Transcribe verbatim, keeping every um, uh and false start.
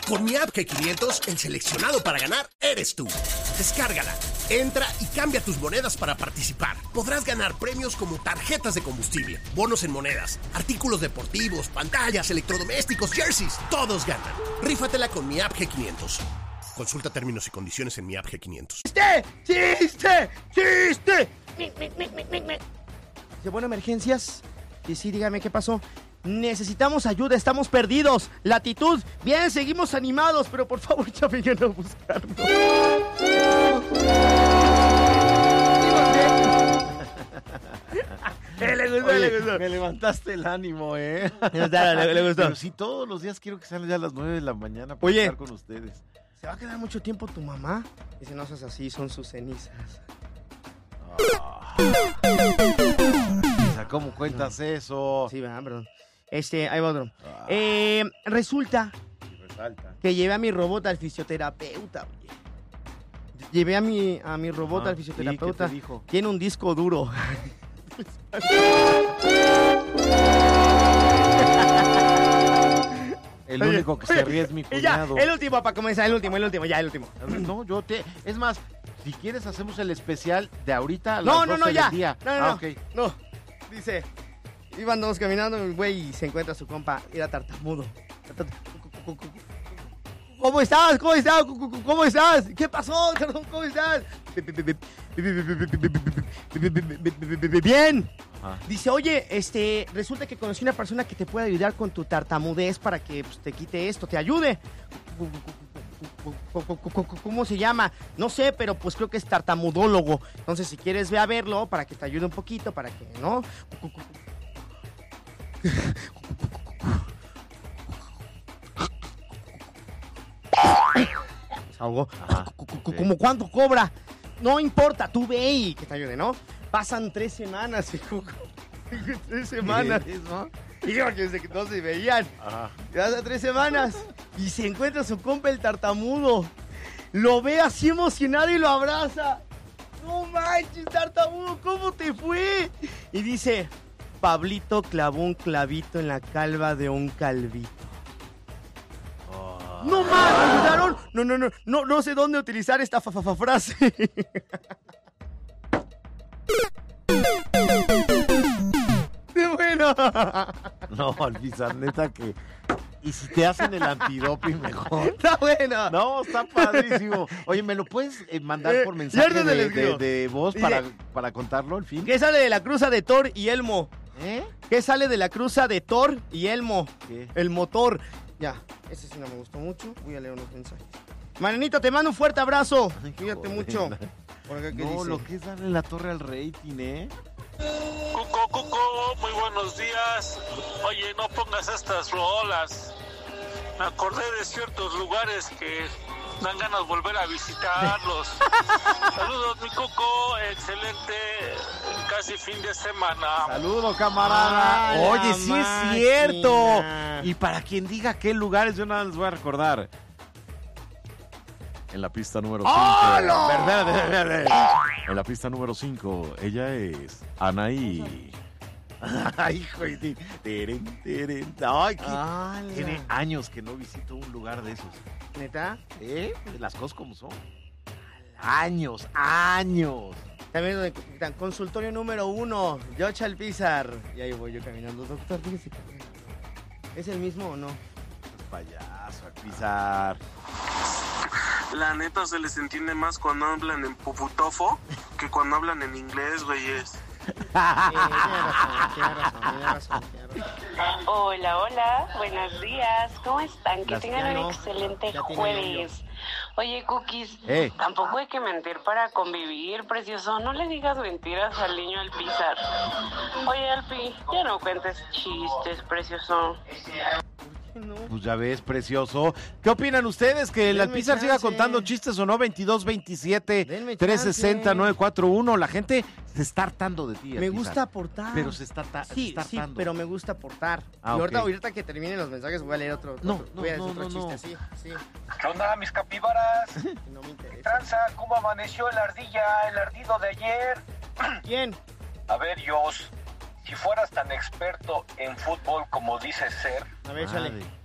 Con mi app G quinientos, el seleccionado para ganar eres tú. Descárgala, entra y cambia tus monedas para participar. Podrás ganar premios como tarjetas de combustible, bonos en monedas, artículos deportivos, pantallas, electrodomésticos, jerseys. Todos ganan. Rífatela con mi app G quinientos. Consulta términos y condiciones en mi app G quinientos. ¡Chiste! ¡Chiste! ¡Chiste! ¿De buenas emergencias? Y sí, dígame, ¿qué pasó? Necesitamos ayuda, estamos perdidos. Latitud, bien, seguimos animados, pero por favor ya vengan a buscarnos. Eh, le gustó, Oye, le gustó. Me levantaste el ánimo, ¿eh? Le gustó, le, le gustó. Pero sí, todos los días quiero que salgan ya a las nueve de la mañana para Oye. estar con ustedes. ¿Se va a quedar mucho tiempo tu mamá? Dice, no seas así, son sus cenizas. Ah. O sea, ¿cómo cuentas eso? Sí, va, perdón. Este, ahí va otro. Ah. Eh, resulta Y resalta. que llevé a mi robot al fisioterapeuta, oye. Llevé a mi, a mi robot Ah, al fisioterapeuta. ¿y qué te dijo? Tiene un disco duro. El Oye, único que se oye, ríe es mi y ya, cuñado. el último, para comenzar, el último, el último, ya, el último. No, yo te... Es más, si quieres hacemos el especial de ahorita a las No, no, doce no, del ya. día. No, no, ah, no. ok. No, dice, iban dos caminando, el güey, y se encuentra a su compa, era tartamudo. ¿Cómo estás? ¿Cómo estás? ¿Cómo estás? ¿Qué pasó? ¿Cómo estás? Bien. Ajá. Dice, oye, este, resulta que conocí una persona que te puede ayudar con tu tartamudez para que pues, te quite esto, te ayude. ¿Cómo se llama? No sé, pero pues creo que es tartamudólogo. Entonces, si quieres, ve a verlo para que te ayude un poquito, para que, ¿no? Se ahogó. Ajá, ¿Cómo cuánto cobra? No importa, tú ve y que te ayude, ¿no? Pasan tres semanas, hijo. Tres semanas. ¿no? Y yo, que desde que no se veían. Ajá. Ya hace tres semanas. Y se encuentra su compa el tartamudo. Lo ve así emocionado y lo abraza. No manches, tartamudo, ¿cómo te fue? Y dice, Pablito clavó un clavito en la calva de un calvito. Oh. ¡No más! ¿Me ayudaron? No, no, no, no, no sé dónde utilizar esta fa, fa, fa frase. ¡Qué bueno! No, Alvisa, neta que... Y si te hacen el antidoping mejor. ¡Está bueno! No, está padrísimo. Oye, ¿me lo puedes eh, mandar Eh, por ya mensaje ahorita te de, lo escribo. de, de voz Dice- para, para contarlo al fin? ¿Qué sale de la cruza de Thor y Elmo? ¿Eh? ¿Qué sale de la cruza de Thor y Elmo? ¿Qué? El motor. Ya, ese sí no me gustó mucho. Voy a leer unos mensajes. Manito, te mando un fuerte abrazo. Ay, Cuídate joder. mucho. Por acá, ¿qué No, dice? lo que es darle la torre al rating, ¿eh? Cuco, Cuco, muy buenos días. Oye, no pongas estas rolas. Me acordé de ciertos lugares que dan ganas de volver a visitarlos. Saludos, mi Cuco. Excelente casi fin de semana. Saludo, camarada. Ah, Oye, la sí máquina. es cierto. Y para quien diga qué lugares, yo nada les voy a recordar. En la pista número cinco. ¡Hola! Verdad, verdad, verdad. En la pista número cinco, ella es Anaí. Ay, hijo de... Teren, teren. Ay, qué- ¡Hala! tiene años que no visito un lugar de esos. ¿Neta? ¿Eh? Las cosas como son. Años, años. También donde tan- consultorio número uno, George Alpizar. Y ahí voy yo caminando. Doctor, fíjese. ¿Es el mismo o no? Payaso, a pisar. La neta se les entiende más cuando hablan en puputofo que cuando hablan en inglés, güeyes. Sí, tiene razón, tiene razón, tiene razón, tiene razón. Hola, hola, buenos días, ¿cómo están? Que Las tengan ya un no, excelente ya tiene jueves. Oye, Cookies, Eh. tampoco hay que mentir para convivir, precioso. No le digas mentiras al niño Alpizar. Oye, Alpi, ya no cuentes chistes, precioso. No. Pues ya ves, precioso. ¿Qué opinan ustedes? ¿Que el Denme Alpizar siga chance. contando chistes o no? veintidós veintisiete Denme trescientos sesenta chance. nueve cuatro uno. La gente se está hartando de ti, Me Alpizar. gusta aportar. Pero se está, ta- se Sí, está sí, hartando. pero me gusta aportar. Ah, y ahorita, ok. ahorita que terminen los mensajes voy a leer otro. No, otro- no, voy a decir no, otro no, chiste, no. sí, sí. ¿Qué onda, mis capibaras? No me interesa. Tranza, ¿cómo amaneció el ardilla, el ardido de ayer? ¿Quién? A ver, Jos, si fueras tan experto en fútbol como dices ser, A ver, Madre. échale.